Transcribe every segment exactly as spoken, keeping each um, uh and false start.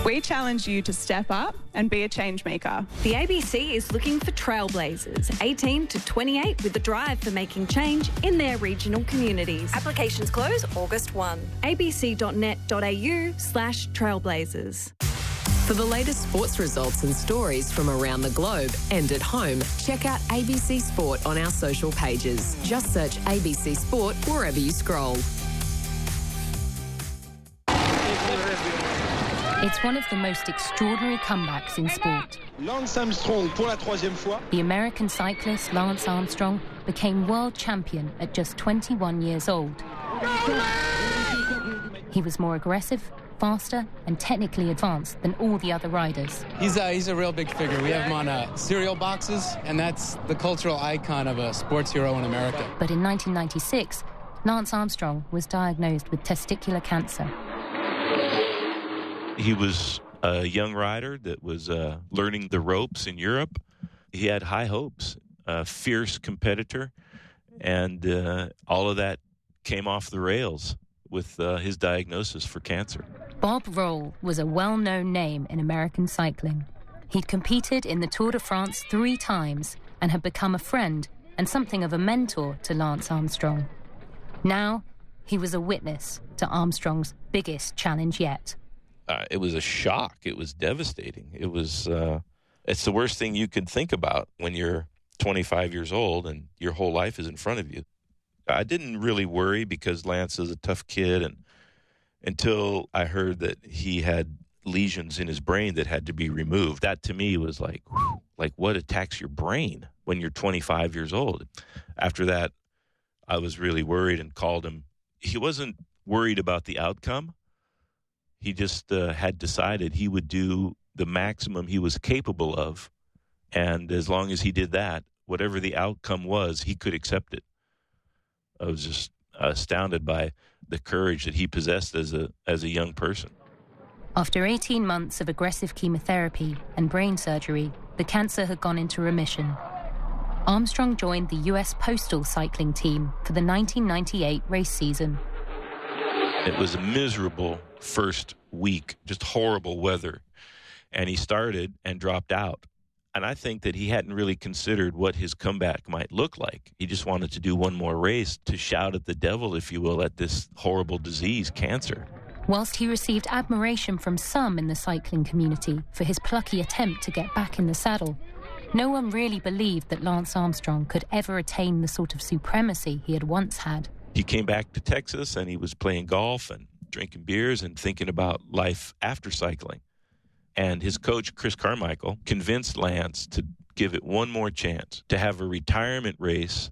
We challenge you to step up and be a change maker. The A B C is looking for trailblazers, eighteen to twenty-eight, with a drive for making change in their regional communities. Applications close August first. abc.net.au slash trailblazers. For the latest sports results and stories from around the globe and at home, check out A B C Sport on our social pages. Just search A B C Sport wherever you scroll. It's one of the most extraordinary comebacks in sport. Lance Armstrong pour la troisième fois. The American cyclist Lance Armstrong became world champion at just twenty-one years old. He was more aggressive, faster, and technically advanced than all the other riders. He's a, he's a real big figure. We have him on uh, cereal boxes, and that's the cultural icon of a sports hero in America. But in nineteen ninety-six, Lance Armstrong was diagnosed with testicular cancer. He was a young rider that was uh, learning the ropes in Europe. He had high hopes, a fierce competitor, and uh, all of that came off the rails with uh, his diagnosis for cancer. Bob Roll was a well-known name in American cycling. He'd competed in the Tour de France three times and had become a friend and something of a mentor to Lance Armstrong. Now, he was a witness to Armstrong's biggest challenge yet. Uh, it was a shock. It was devastating. It was, uh, it's the worst thing you could think about when you're twenty-five years old and your whole life is in front of you. I didn't really worry because Lance is a tough kid, and until I heard that he had lesions in his brain that had to be removed. That to me was like, whew, like what attacks your brain when you're twenty-five years old? After that, I was really worried and called him. He wasn't worried about the outcome. He just uh, had decided he would do the maximum he was capable of. And as long as he did that, whatever the outcome was, he could accept it. I was just astounded by the courage that he possessed as a as a young person. After eighteen months of aggressive chemotherapy and brain surgery, the cancer had gone into remission. Armstrong joined the U S Postal cycling team for the nineteen ninety-eight race season. It was a miserable first week, just horrible weather. And he started and dropped out. And I think that he hadn't really considered what his comeback might look like. He just wanted to do one more race to shout at the devil, if you will, at this horrible disease, cancer. Whilst he received admiration from some in the cycling community for his plucky attempt to get back in the saddle, no one really believed that Lance Armstrong could ever attain the sort of supremacy he had once had. He came back to Texas and he was playing golf and drinking beers and thinking about life after cycling. And his coach, Chris Carmichael, convinced Lance to give it one more chance, to have a retirement race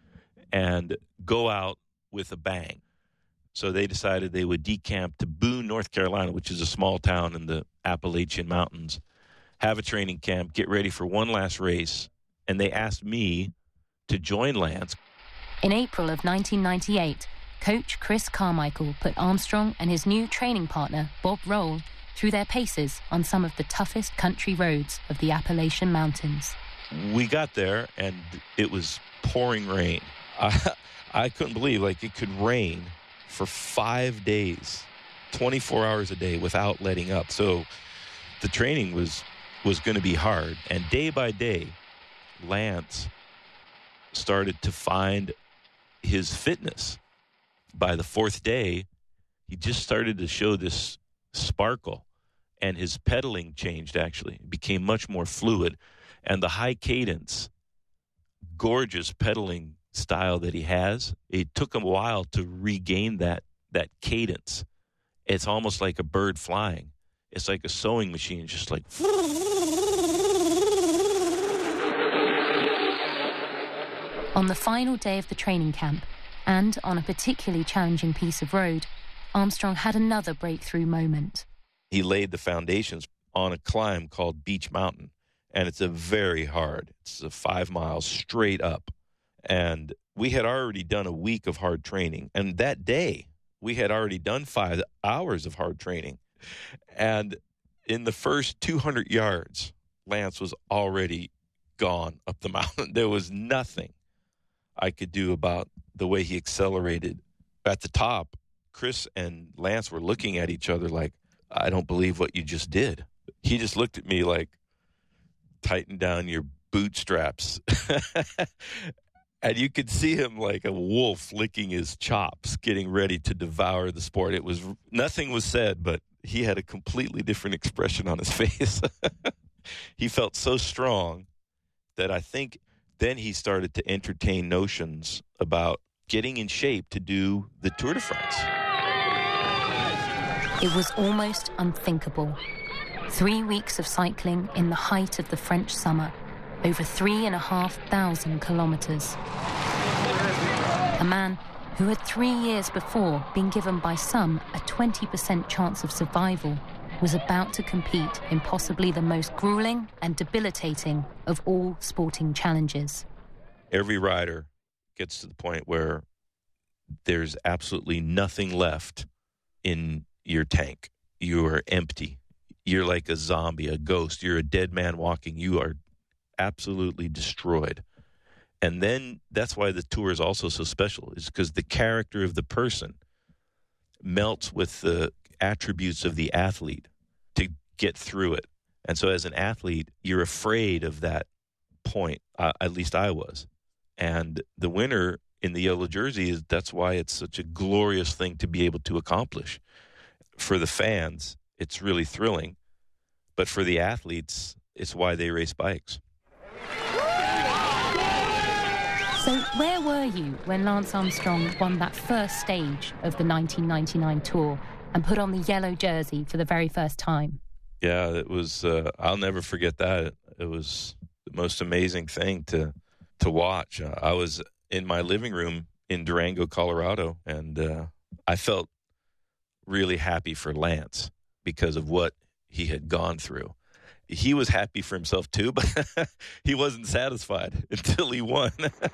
and go out with a bang. So they decided they would decamp to Boone, North Carolina, which is a small town in the Appalachian Mountains, have a training camp, get ready for one last race. And they asked me to join Lance. In April of nineteen ninety-eight, coach Chris Carmichael put Armstrong and his new training partner, Bob Roll, through their paces on some of the toughest country roads of the Appalachian Mountains. We got there, and it was pouring rain. I, I couldn't believe, like, it could rain for five days, twenty-four hours a day without letting up. So the training was, was going to be hard. And day by day, Lance started to find his fitness. By the fourth day, he just started to show this sparkle, and his pedaling changed, actually. It became much more fluid. And the high cadence, gorgeous pedaling style that he has, it took him a while to regain that that cadence. It's almost like a bird flying. It's like a sewing machine, just like... On the final day of the training camp, and on a particularly challenging piece of road, Armstrong had another breakthrough moment. He laid the foundations on a climb called Beach Mountain, and it's a very hard. It's a five miles straight up. And we had already done a week of hard training. And that day, we had already done five hours of hard training. And in the first two hundred yards, Lance was already gone up the mountain. There was nothing I could do about the way he accelerated. At the top, Chris and Lance were looking at each other like, I don't believe what you just did. He just looked at me like, tighten down your bootstraps. And you could see him like a wolf licking his chops, getting ready to devour the sport. It was, nothing was said, but he had a completely different expression on his face. He felt so strong that I think then he started to entertain notions about getting in shape to do the Tour de France. It was almost unthinkable. Three weeks of cycling in the height of the French summer, over three and a half thousand kilometres. A man who had three years before been given by some a twenty percent chance of survival was about to compete in possibly the most grueling and debilitating of all sporting challenges. Every rider gets to the point where there's absolutely nothing left in your tank. You are empty. You're like a zombie, a ghost. You're a dead man walking. You are absolutely destroyed. And then that's why the Tour is also so special, is because the character of the person melts with the attributes of the athlete to get through it. And so as an athlete, you're afraid of that point. Uh, at least I was. And the winner in the yellow jersey, is that's why it's such a glorious thing to be able to accomplish. For the fans, it's really thrilling. But for the athletes, it's why they race bikes. So where were you when Lance Armstrong won that first stage of the nineteen ninety-nine Tour and put on the yellow jersey for the very first time? Yeah, it was, uh, I'll never forget that. It was the most amazing thing to to watch. Uh, I was in my living room in Durango, Colorado, and uh, I felt really happy for Lance because of what he had gone through. He was happy for himself too, but he wasn't satisfied until he won.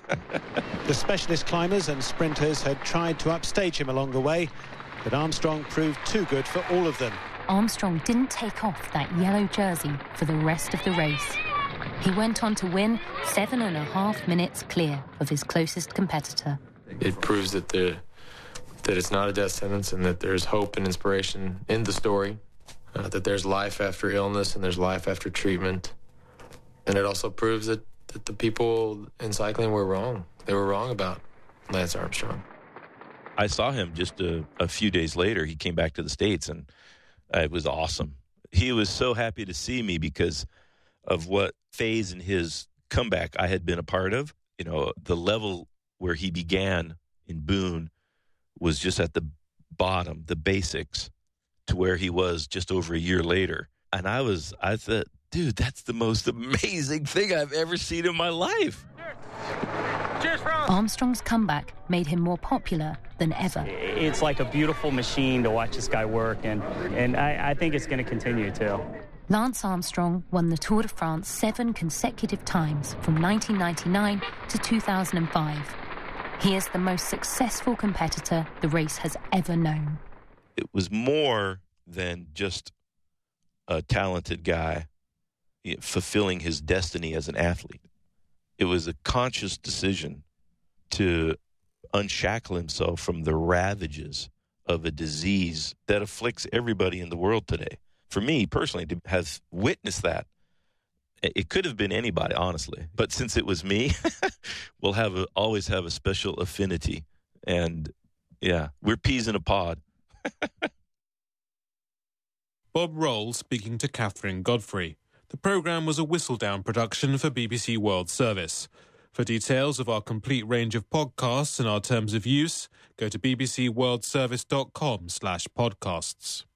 The specialist climbers and sprinters had tried to upstage him along the way, but Armstrong proved too good for all of them. Armstrong didn't take off that yellow jersey for the rest of the race. He went on to win seven and a half minutes clear of his closest competitor. It proves that the that it's not a death sentence and that there's hope and inspiration in the story. Uh, that there's life after illness and there's life after treatment. And it also proves that, that the people in cycling were wrong. They were wrong about Lance Armstrong. I saw him just a, a few days later. He came back to the States, and uh, it was awesome. He was so happy to see me because of what phase in his comeback I had been a part of. You know, the level where he began in Boone was just at the bottom, the basics, to where he was just over a year later. And I was, I thought, dude, that's the most amazing thing I've ever seen in my life. Cheers, Franz. Armstrong's comeback made him more popular than ever. It's like a beautiful machine to watch this guy work, and, and I, I think it's going to continue to. Lance Armstrong won the Tour de France seven consecutive times from nineteen ninety-nine to two thousand five. He is the most successful competitor the race has ever known. It was more than just a talented guy fulfilling his destiny as an athlete. It was a conscious decision to unshackle himself from the ravages of a disease that afflicts everybody in the world today. For me, personally, to have witnessed that, it could have been anybody, honestly. But since it was me, we'll have a, always have a special affinity. And, yeah, we're peas in a pod. Bob Roll speaking to Catherine Godfrey. The programme was a Whistledown production for B B C World Service. For details of our complete range of podcasts and our terms of use, go to bbcworldservice.com slash podcasts.